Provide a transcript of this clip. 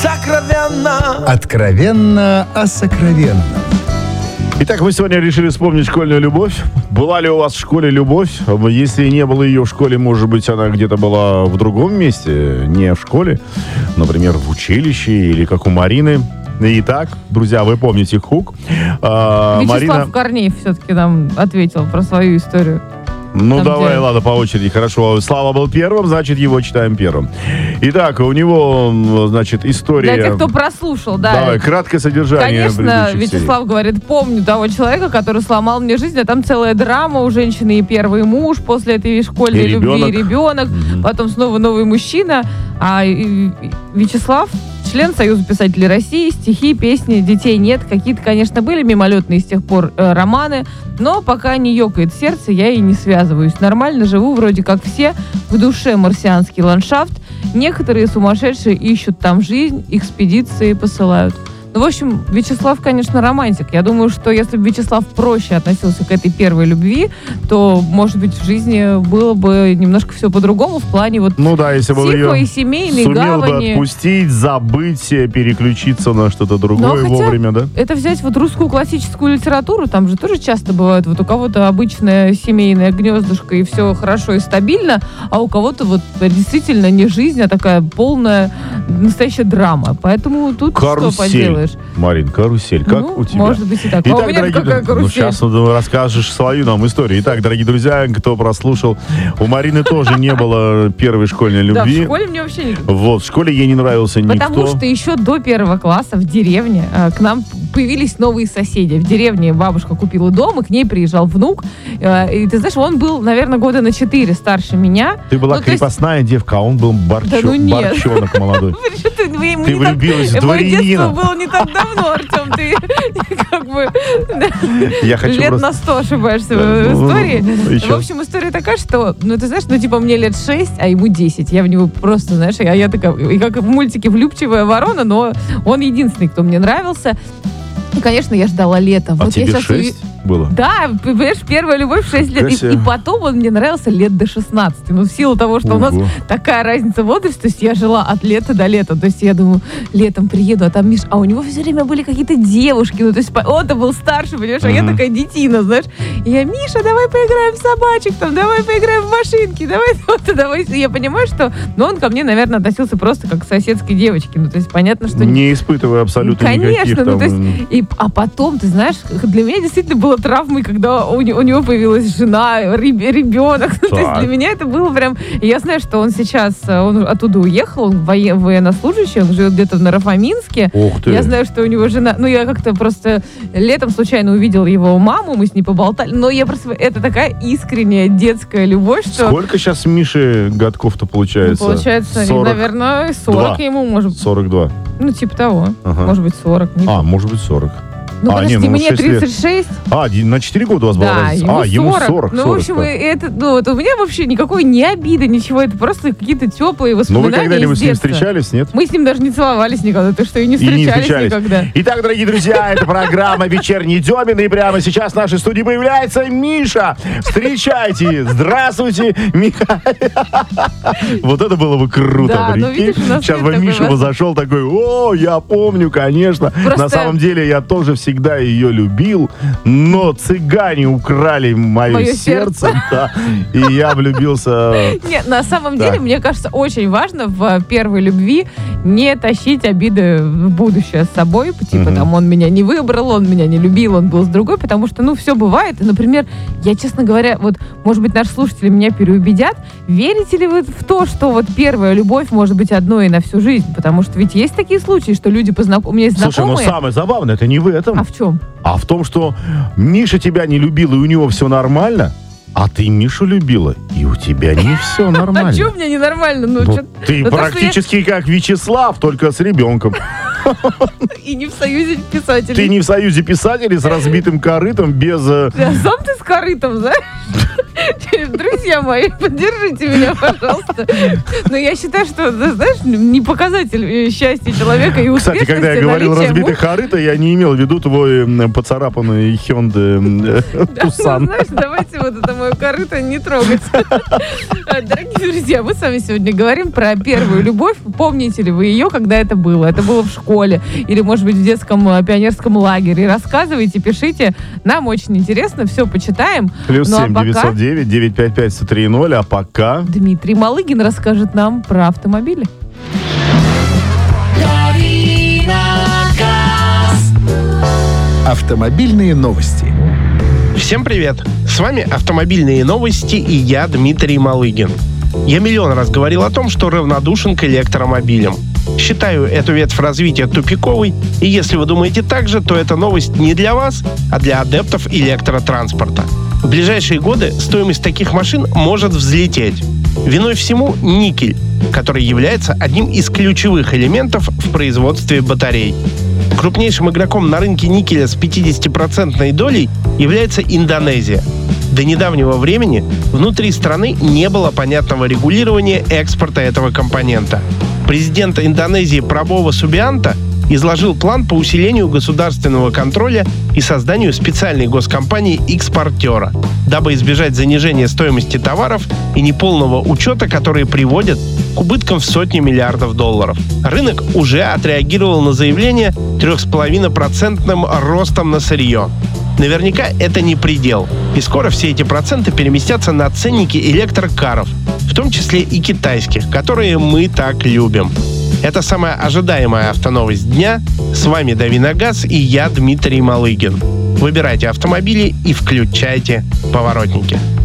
сокровенно. Откровенно о сокровенном. Итак, мы сегодня решили вспомнить школьную любовь. Была ли у вас в школе любовь? Если не было ее в школе, может быть, она где-то была в другом месте, не в школе. Например, в училище или как у Марины. Итак, друзья, вы помните хук. Вячеслав Марина... Корнеев все-таки нам ответил про свою историю. Ну, Там давай, где? ладно, по очереди, хорошо. Слава был первым, значит, его читаем первым. Итак, у него, значит, история... Для тех, кто прослушал, да. Давай, краткое содержание. Конечно, предыдущих Вячеслав серий. говорит, помню того человека, который сломал мне жизнь, а там целая драма у женщины и первый муж после этой школьной И любви, ребенок. и ребенок, потом снова новый мужчина. А Вячеслав, член Союза писателей России, стихи, песни, детей нет. Какие-то, конечно, были мимолетные с тех пор романы, но пока не ёкает сердце, я и не связываюсь. Нормально живу, вроде как все, в душе марсианский ландшафт. Некоторые сумасшедшие ищут там жизнь, экспедиции посылают. Ну, в общем, Вячеслав, конечно, романтик. Я думаю, что если бы Вячеслав проще относился к этой первой любви, то, может быть, в жизни было бы немножко все по-другому в плане вот Ну да, если бы тихой, ее семейной сумел бы гавани. отпустить, забыть, переключиться на что-то другое Но хотя вовремя, да? Это взять вот русскую классическую литературу, там же тоже часто бывает, вот у кого-то обычное семейное гнездышко и все хорошо и стабильно, а у кого-то вот действительно не жизнь, а такая полная настоящая драма. Поэтому тут что поделаешь? Марин, карусель, как Ну, у тебя? может быть и так. А у меня какая карусель? Ну, сейчас ты расскажешь свою нам историю. Итак, дорогие друзья, кто прослушал, у Марины тоже не было первой школьной Да, в любви. школе мне вообще не... Вот, в школе ей не нравился никто. Потому что еще до 1 класса в деревне к нам появились новые соседи. В деревне бабушка купила дом, и к ней приезжал внук. И ты знаешь, он был, наверное, года на 4 старше меня. Ты была Ну, то есть- крепостная девка, а он был Да ну нет. борчонок молодой. Ты влюбилась в Мое детство дворянина. было не так давно, Артем. Ты как бы Я хочу лет просто... на 100 ошибаешься Да, в ну, истории. еще. В общем, история такая, что, ну, ты знаешь, ну, типа, мне лет 6, а ему 10. Я в него просто, знаешь, я такая, и как в мультике «Влюбчивая ворона», но он единственный, кто мне нравился. И, конечно, я ждала лета. А Вот я тебе щас 6 было? Да, понимаешь, первая любовь в 6 лет. Нифига И себе. потом он мне нравился лет до 16. Ну, в силу того, что у нас Ого. такая разница в возрасте, то есть я жила от лета до лета. То есть я думаю, летом приеду, а там Миш, а у него все время были какие-то девушки. Ну, то есть он-то был старше, понимаешь, а я такая детина, знаешь. И я, Миша, давай поиграем в собачек, там, давай поиграем в машинки, давай. И я понимаю, что, ну, он ко мне, наверное, относился просто как к соседской девочке. Ну, то есть понятно, что... Не испытывая абсолютно Конечно, никаких ну, там... то есть, а потом, ты знаешь, для меня действительно было травмой, когда у него появилась жена, ребенок. Ну, то есть Так. для меня это было прям... И я знаю, что он сейчас, он оттуда уехал, он военнослужащий, он живет где-то в Нарафаминске. Ух ты. Я знаю, что у него жена... Ну, я как-то просто летом случайно увидела его маму, мы с ней поболтали. Но я просто... Это такая искренняя детская любовь, что... Сколько сейчас Мише годков-то получается? Получается, 40. наверное, 40 ему, может... 42. Ну, типа того. Ага. Может быть, 40. Не Может быть 40. Ну, А, подожди, не, ну, мне 6 лет. 36. На 4 года у вас была Да, разница? ему 40. Ну, 40, в общем, да. это, ну, вот у меня вообще никакой не обиды, ничего. Это просто какие-то теплые Ну, вы воспоминания когда-нибудь из с ним детства. встречались, нет? Мы с ним даже не целовались никогда. Ты что, и не встречались никогда. Итак, дорогие друзья, это программа «Вечерний Демин». И прямо сейчас в нашей студии появляется Миша. Встречайте. Здравствуйте, Михаил. Вот это было бы круто, Да, ну, прикинь. видишь, у нас Сейчас нет бы такой Миша бы возможности. зашел такой: о, я помню, конечно. Просто- На самом деле я тоже всегда ее любил, но цыгане украли мое Моё сердце. Да, и я влюбился. Нет, на самом Так. деле, мне кажется, очень важно в первой любви не тащить обиды в будущее с собой. Типа, там, он меня не выбрал, он меня не любил, он был с другой, потому что, ну, все бывает. И, например, я, честно говоря, вот, может быть, наши слушатели меня переубедят. Верите ли вы в то, что вот первая любовь может быть одной на всю жизнь? Потому что ведь есть такие случаи, что люди у меня есть Слушай, ну знакомые... самое забавное, это не в этом. А в чем? А в том, что Миша тебя не любил, и у него все нормально, а ты Мишу любила, и у тебя не все нормально. А что у меня ненормально? Ну, Ну, чё- ты ну, то, что практически как Вячеслав, только с ребенком. я и не в союзе писателей. Ты не в союзе писателей с разбитым корытом, без... Да, сам ты с корытом, знаешь? Друзья мои, поддержите меня, пожалуйста. Но я считаю, что, знаешь, не показатель счастья человека и успешности. Кстати, когда я говорил разбитый корыто, я не имел в виду твой поцарапанный Hyundai Tucson. Знаешь, давайте вот это мое корыто не трогать. Дорогие друзья, мы с вами сегодня говорим про первую любовь. Помните ли вы ее, когда это было? Это было в школе или, может быть, в детском пионерском лагере. Рассказывайте, пишите. Нам очень интересно, все почитаем. +7 909 955 103 а пока... Дмитрий Малыгин расскажет нам про автомобили. Автомобильные новости. Всем привет! С вами «Автомобильные новости» и я, Дмитрий Малыгин. Я миллион раз говорил о том, что равнодушен к электромобилям. Считаю эту ветвь развития тупиковой, и если вы думаете так же, то эта новость не для вас, а для адептов электротранспорта. В ближайшие годы стоимость таких машин может взлететь. Виной всему никель, который является одним из ключевых элементов в производстве батарей. Крупнейшим игроком на рынке никеля с 50% долей является Индонезия. До недавнего времени внутри страны не было понятного регулирования экспорта этого компонента. Президент Индонезии Прабово Субианто изложил план по усилению государственного контроля и созданию специальной госкомпании-экспортера, дабы избежать занижения стоимости товаров и неполного учета, которые приводят к убыткам в сотни миллиардов долларов. Рынок уже отреагировал на заявление 3,5% ростом на сырье. Наверняка это не предел, и скоро все эти проценты переместятся на ценники электрокаров, в том числе и китайских, которые мы так любим. Это самая ожидаемая автоновость дня. С вами Дави на газ и я, Дмитрий Малыгин. Выбирайте автомобили и включайте поворотники.